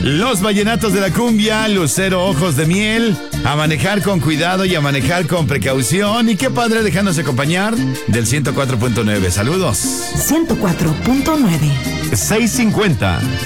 Los vallenatos de la cumbia, Lucero Ojos de Miel, a manejar con cuidado y a manejar con precaución. Y qué padre dejándose acompañar del 104.9. Saludos. 104.9. 650.